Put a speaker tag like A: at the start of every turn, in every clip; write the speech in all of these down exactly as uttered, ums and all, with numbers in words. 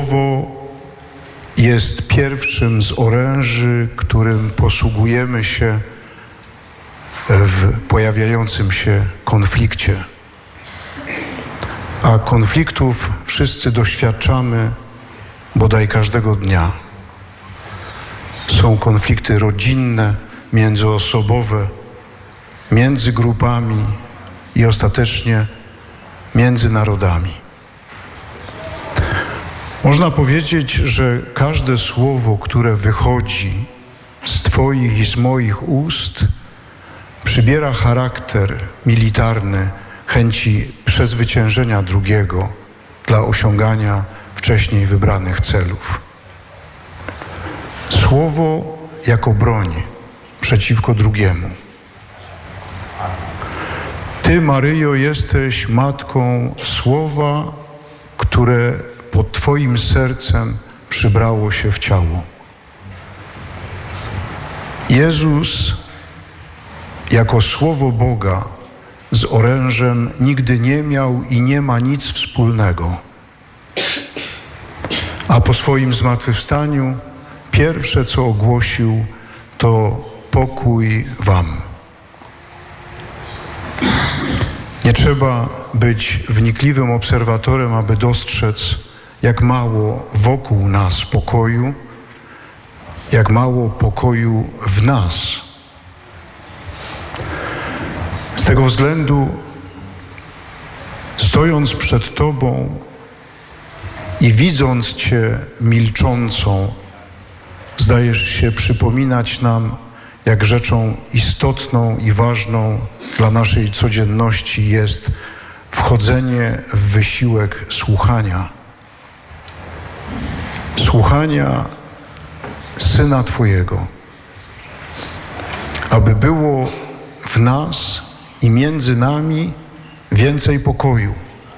A: Słowo jest pierwszym z oręży, którym posługujemy się w pojawiającym się konflikcie. A konfliktów wszyscy doświadczamy bodaj każdego dnia. Są konflikty rodzinne, międzyosobowe, między grupami i ostatecznie między narodami. Można powiedzieć, że każde słowo, które wychodzi z Twoich i z moich ust, przybiera charakter militarny chęci przezwyciężenia drugiego dla osiągania wcześniej wybranych celów. Słowo jako broń przeciwko drugiemu. Ty, Maryjo, jesteś matką słowa, które pod Twoim sercem przybrało się w ciało. Jezus jako Słowo Boga z orężem nigdy nie miał i nie ma nic wspólnego. A po swoim zmartwychwstaniu pierwsze, co ogłosił, to pokój wam. Nie trzeba być wnikliwym obserwatorem, aby dostrzec, jak mało wokół nas pokoju, jak mało pokoju w nas. Z tego względu, stojąc przed Tobą i widząc Cię milczącą, zdajesz się przypominać nam, jak rzeczą istotną i ważną dla naszej codzienności jest wchodzenie w wysiłek słuchania. Słuchania Syna Twojego, aby było w nas i między nami więcej pokoju.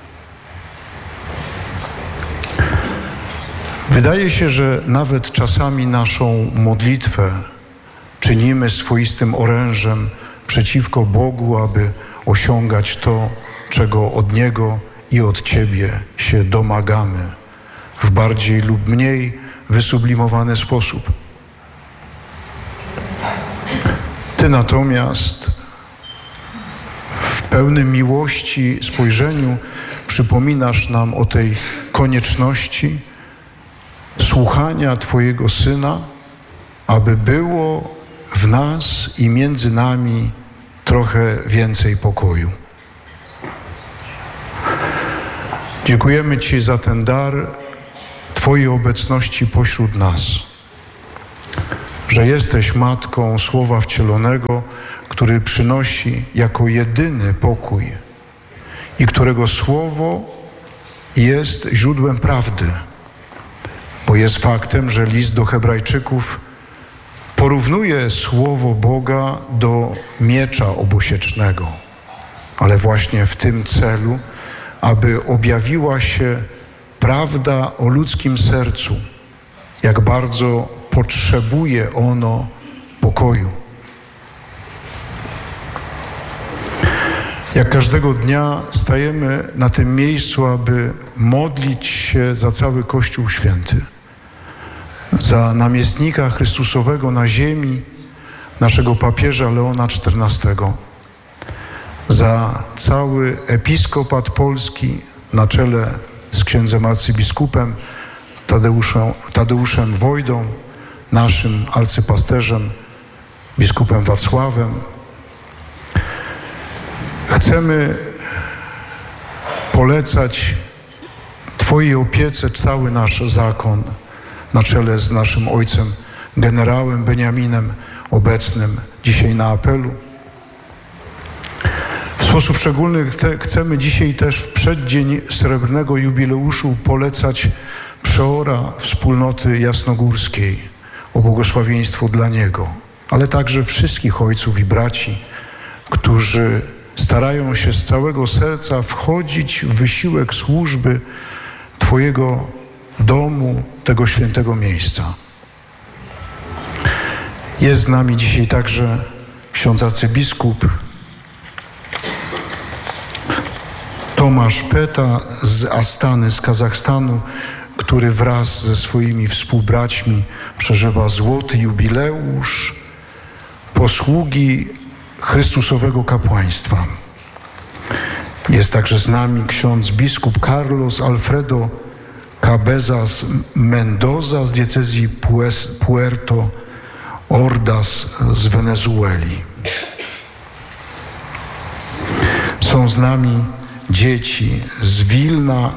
A: Wydaje się, że nawet czasami naszą modlitwę czynimy swoistym orężem przeciwko Bogu, aby osiągać to, czego od Niego i od Ciebie się domagamy w bardziej lub mniej wysublimowany sposób. Ty natomiast w pełnym miłości spojrzeniu przypominasz nam o tej konieczności słuchania Twojego Syna, aby było w nas i między nami trochę więcej pokoju. Dziękujemy Ci za ten dar Twojej obecności pośród nas, że jesteś Matką Słowa Wcielonego, który przynosi jako jedyny pokój i którego Słowo jest źródłem prawdy, bo jest faktem, że list do Hebrajczyków porównuje Słowo Boga do miecza obosiecznego, ale właśnie w tym celu, aby objawiła się prawda o ludzkim sercu, jak bardzo potrzebuje ono pokoju. Jak każdego dnia stajemy na tym miejscu, aby modlić się za cały Kościół Święty, za namiestnika Chrystusowego na ziemi, naszego papieża Leona czternastego, za cały episkopat polski na czele z księdzem arcybiskupem Tadeuszem, Tadeuszem Wojdą, naszym arcypasterzem, biskupem Wacławem. Chcemy polecać Twojej opiece cały nasz zakon na czele z naszym ojcem generałem Beniaminem, obecnym dzisiaj na apelu. W sposób szczególny te, chcemy dzisiaj też w przeddzień srebrnego jubileuszu polecać przeora wspólnoty jasnogórskiej o błogosławieństwo dla niego, ale także wszystkich ojców i braci, którzy starają się z całego serca wchodzić w wysiłek służby Twojego domu, tego świętego miejsca. Jest z nami dzisiaj także ksiądz arcybiskup Tomasz Peta z Astany, z Kazachstanu, który wraz ze swoimi współbraćmi przeżywa złoty jubileusz posługi Chrystusowego kapłaństwa. Jest także z nami ksiądz biskup Carlos Alfredo Cabezas Mendoza z diecezji Puerto Ordaz z Wenezueli. Są z nami dzieci z Wilna,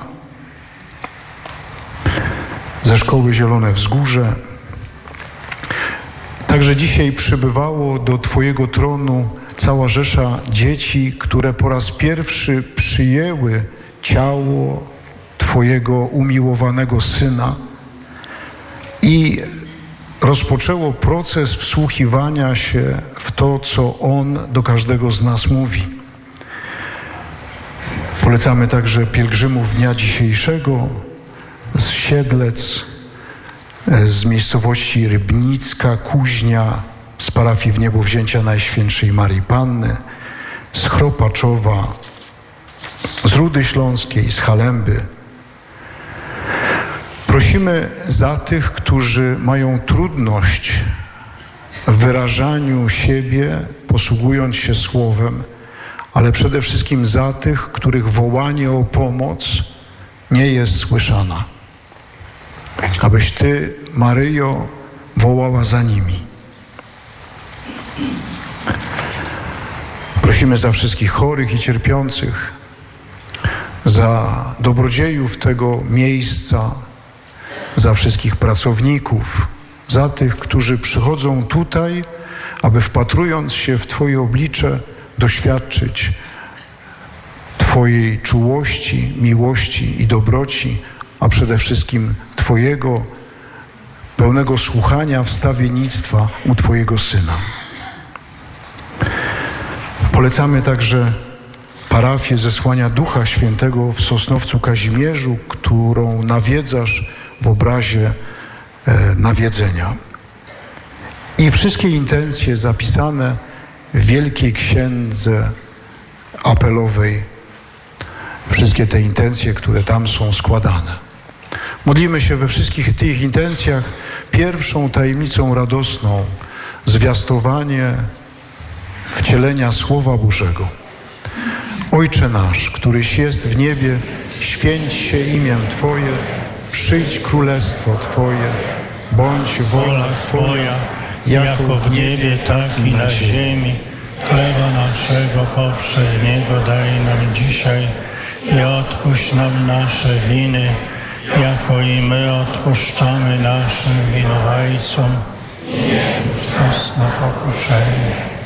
A: ze Szkoły Zielone Wzgórze. Także dzisiaj przybywało do Twojego tronu cała rzesza dzieci, które po raz pierwszy przyjęły ciało Twojego umiłowanego Syna i rozpoczęło proces wsłuchiwania się w to, co On do każdego z nas mówi. Polecamy także pielgrzymów dnia dzisiejszego z Siedlec, z miejscowości Rybnicka, Kuźnia, z parafii Wniebowzięcia Najświętszej Marii Panny, z Chropaczowa, z Rudy Śląskiej, z Halemby. Prosimy za tych, którzy mają trudność w wyrażaniu siebie, posługując się słowem, ale przede wszystkim za tych, których wołanie o pomoc nie jest słyszana. Abyś Ty, Maryjo, wołała za nimi. Prosimy za wszystkich chorych i cierpiących, za dobrodziejów tego miejsca, za wszystkich pracowników, za tych, którzy przychodzą tutaj, aby wpatrując się w Twoje oblicze, doświadczyć Twojej czułości, miłości i dobroci, a przede wszystkim Twojego pełnego słuchania, wstawiennictwa u Twojego Syna. Polecamy także parafię Zesłania Ducha Świętego w Sosnowcu Kazimierzu, którą nawiedzasz w obrazie e, nawiedzenia. I wszystkie intencje zapisane w Wielkiej Księdze Apelowej, wszystkie te intencje, które tam są składane. Modlimy się we wszystkich tych intencjach pierwszą tajemnicą radosną, zwiastowanie wcielenia Słowa Bożego. Ojcze nasz, któryś jest w niebie, święć się imię Twoje, przyjdź królestwo Twoje, bądź wola Twoja,
B: jako w niebie, tak i na ziemi. Chleba naszego powszedniego daj nam dzisiaj i odpuść nam nasze winy, jako i my odpuszczamy naszym winowajcom. Nie wódź nas na pokuszenie,